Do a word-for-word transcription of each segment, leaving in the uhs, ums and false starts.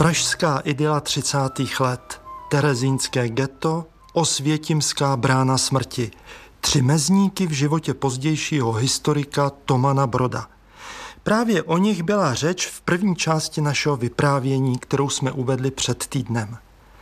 Pražská idyla třicátých let, terezínské ghetto, osvětimská brána smrti. Tři mezníky v životě pozdějšího historika Tomana Broda. Právě o nich byla řeč v první části našeho vyprávění, kterou jsme uvedli před týdnem.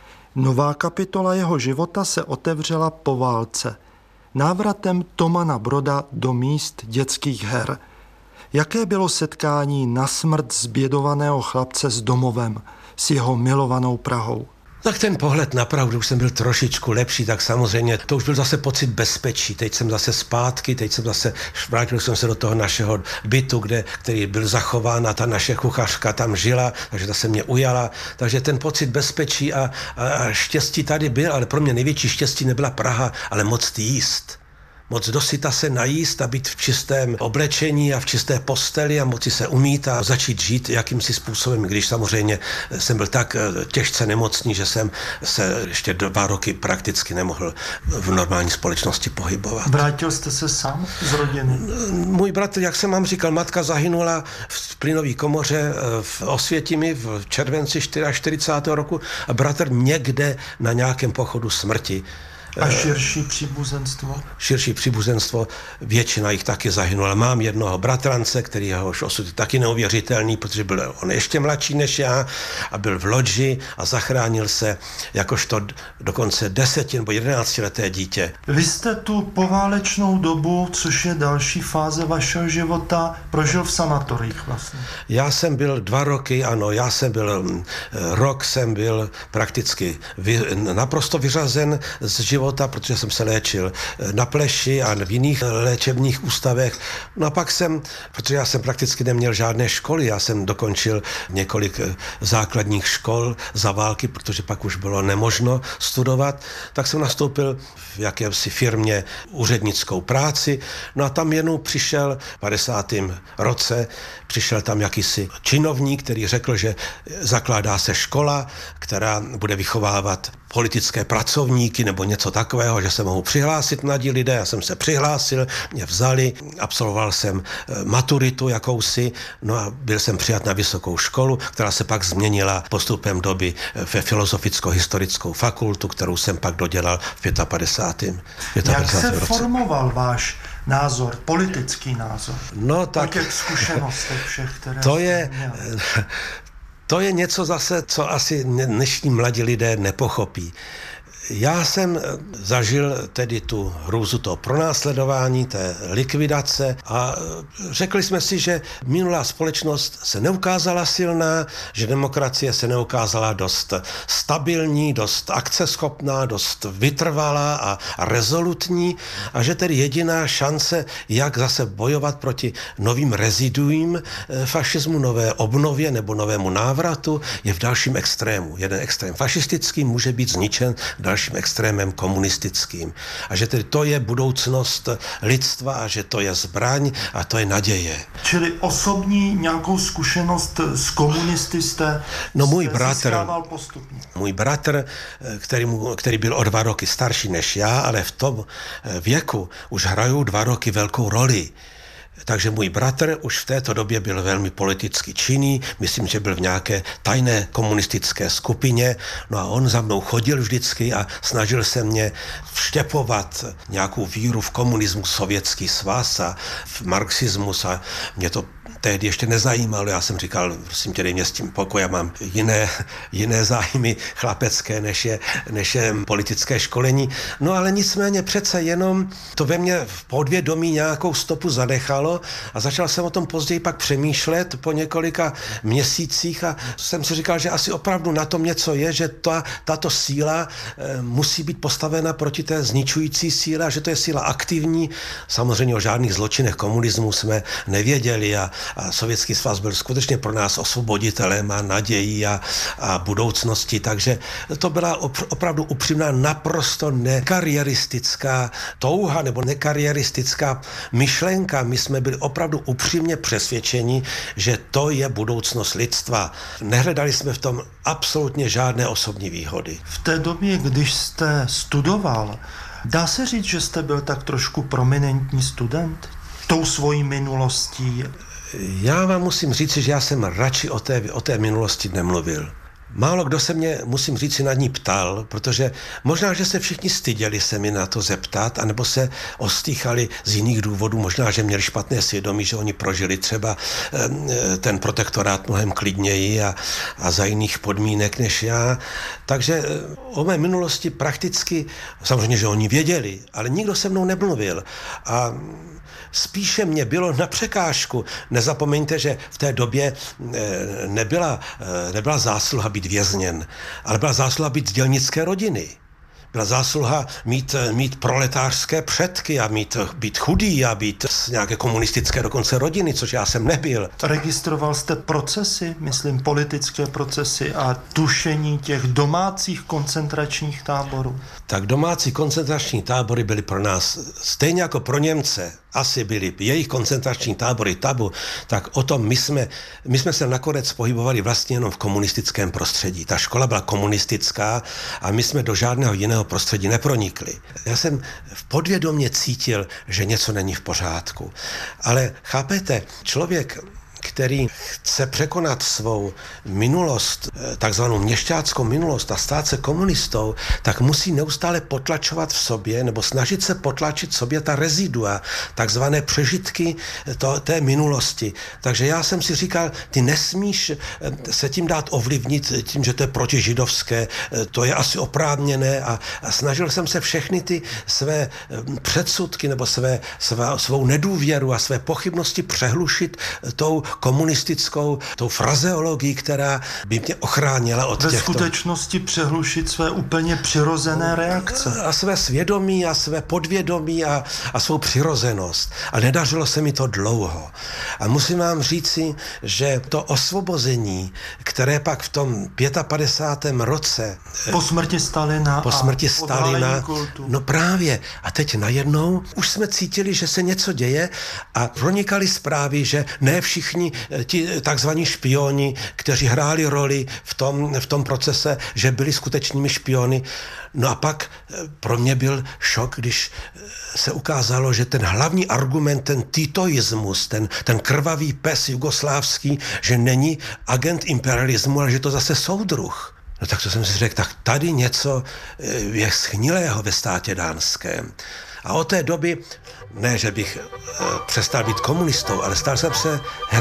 Nová kapitola jeho života se otevřela po válce, návratem Tomana Broda do míst dětských her. Jaké bylo setkání na smrt zbědovaného chlapce s domovem, s jeho milovanou Prahou? Tak ten pohled na Prahu, už jsem byl trošičku lepší, tak samozřejmě to už byl zase pocit bezpečí. Teď jsem zase zpátky, teď jsem zase, vrátil jsem se do toho našeho bytu, kde, který byl zachován a ta naše kuchařka tam žila, takže ta se mě ujala. Takže ten pocit bezpečí a, a, a štěstí tady byl, ale pro mě největší štěstí nebyla Praha, ale moc jíst. Moc dosyta se najíst a být v čistém oblečení a v čisté posteli a moci se umýt a začít žít jakýmsi způsobem, když samozřejmě jsem byl tak těžce nemocný, že jsem se ještě dva roky prakticky nemohl v normální společnosti pohybovat. Vrátil jste se sám z rodiny? Můj bratr, jak jsem vám říkal, matka zahynula v plynové komoře v Osvětimi v červenci čtyřicátého čtvrtého roku a bratr někde na nějakém pochodu smrti. A širší příbuzenstvo? Širší příbuzenstvo, většina jich taky zahynula. Mám jednoho bratrance, který jehož osud je taky neuvěřitelný, protože byl on ještě mladší než já a byl v lodži a zachránil se jakožto dokonce deseti nebo jedenáctileté dítě. Vy jste tu poválečnou dobu, což je další fáze vašeho života, prožil v sanatoriích vlastně. Já jsem byl dva roky, ano, já jsem byl, rok jsem byl prakticky vy, naprosto vyřazen z života, protože jsem se léčil na Pleši a v jiných léčebných ústavech. No a pak jsem, protože já jsem prakticky neměl žádné školy, já jsem dokončil několik základních škol za války, protože pak už bylo nemožno studovat, tak jsem nastoupil v jakési firmě úřednickou práci. No a tam jednou přišel v padesátém roce, přišel tam jakýsi činovník, který řekl, že zakládá se škola, která bude vychovávat politické pracovníky nebo něco takového, že se mohou přihlásit mladí lidé. Já jsem se přihlásil, mě vzali, absolvoval jsem maturitu jakousi, no a byl jsem přijat na vysokou školu, která se pak změnila postupem doby ve filozoficko-historickou fakultu, kterou jsem pak dodělal v padesátém pátém Jak se roce. Formoval váš názor, politický názor? No tak... Po těch zkušenostech všech, které to je... měl. To je něco zase, co asi dnešní mladí lidé nepochopí. Já jsem zažil tedy tu hrůzu toho pronásledování, té likvidace a řekli jsme si, že minulá společnost se neukázala silná, že demokracie se neukázala dost stabilní, dost akceschopná, dost vytrvalá a rezolutní a že tedy jediná šance, jak zase bojovat proti novým reziduím fašismu, nové obnově nebo novému návratu, je v dalším extrému. Jeden extrém fašistický může být zničen dalším extrémem komunistickým. A že tedy to je budoucnost lidstva a že to je zbraň a to je naděje. Čili osobní nějakou zkušenost s komunisty jste no můj bratr, postupně. Můj bratr, který, mu, který byl o dva roky starší než já, ale v tom věku už hrajou dva roky velkou roli. Takže můj bratr už v této době byl velmi politicky činný, myslím, že byl v nějaké tajné komunistické skupině, no a on za mnou chodil vždycky a snažil se mě vštěpovat nějakou víru v komunismus, sovětský svaz a v marxismus a mě to tehdy ještě nezajímalo. Já jsem říkal, prosím tě, dej mě s tím pokoj, já mám jiné, jiné zájmy chlapecké, než je, než je politické školení. No ale nicméně přece jenom to ve mně v podvědomí nějakou stopu zanechalo a začal jsem o tom později pak přemýšlet po několika měsících a jsem si říkal, že asi opravdu na tom něco je, že ta, tato síla e, musí být postavena proti té zničující síle a že to je síla aktivní. Samozřejmě o žádných zločinech komunismu jsme nevěděli a A Sovětský svaz byl skutečně pro nás osvoboditelem a nadějí a, a budoucnosti, takže to byla opr- opravdu upřímná, naprosto nekariéristická touha nebo nekariéristická myšlenka. My jsme byli opravdu upřímně přesvědčeni, že to je budoucnost lidstva. Nehledali jsme v tom absolutně žádné osobní výhody. V té době, když jste studoval, dá se říct, že jste byl tak trošku prominentní student? Tou svojí minulostí? Já vám musím říct, že já jsem radši o té, o té minulosti nemluvil. Málo kdo se mě, musím říct, si na ní ptal, protože možná, že se všichni styděli se mi na to zeptat, anebo se ostýchali z jiných důvodů, možná, že měli špatné svědomí, že oni prožili třeba ten protektorát mnohem klidněji a, a za jiných podmínek než já. Takže o mé minulosti prakticky, samozřejmě, že oni věděli, ale nikdo se mnou nemluvil. A spíše mě bylo na překážku. Nezapomeňte, že v té době nebyla, nebyla zásluha být vězněn, ale byla zásluha být z dělnické rodiny. Byla zásluha mít, mít proletářské předky a mít, být chudý a být z nějaké komunistické dokonce rodiny, což já jsem nebyl. Registroval jste procesy, myslím politické procesy a tušení těch domácích koncentračních táborů? Tak domácí koncentrační tábory byly pro nás, stejně jako pro Němce, asi byly jejich koncentrační tábory tabu, tak o tom my jsme, my jsme se nakonec pohybovali vlastně jenom v komunistickém prostředí. Ta škola byla komunistická a my jsme do žádného jiného prostředí nepronikli. Já jsem v podvědomě cítil, že něco není v pořádku. Ale chápete, člověk, který chce překonat svou minulost, takzvanou měšťáckou minulost a stát se komunistou, tak musí neustále potlačovat v sobě nebo snažit se potlačit v sobě ta rezidua, takzvané přežitky to, té minulosti. Takže já jsem si říkal, ty nesmíš se tím dát ovlivnit tím, že to je protižidovské, to je asi oprávněné a, a snažil jsem se všechny ty své předsudky nebo své, své, svou nedůvěru a své pochybnosti přehlušit tou komunistickou, tou frazeologií, která by mě ochránila od Ve těchto... Ve skutečnosti přehlušit své úplně přirozené reakce. A své svědomí a své podvědomí a, a svou přirozenost. A nedařilo se mi to dlouho. A musím vám říci, že to osvobození, které pak v tom padesátém pátém roce... Po smrti Stalina po smrti a Stalina, no právě. A teď najednou už jsme cítili, že se něco děje a pronikaly zprávy, že ne všichni ti takzvaní špioni, kteří hráli roli v tom, v tom procese, že byli skutečnými špiony. No a pak pro mě byl šok, když se ukázalo, že ten hlavní argument, ten titoismus, ten, ten krvavý pes jugoslávský, že není agent imperialismu, ale že to zase soudruh. No tak to jsem si řekl, tak tady něco je schnilého ve státě dánském. A od té doby, ne, že bych e, přestal být komunistou, ale stal jsem se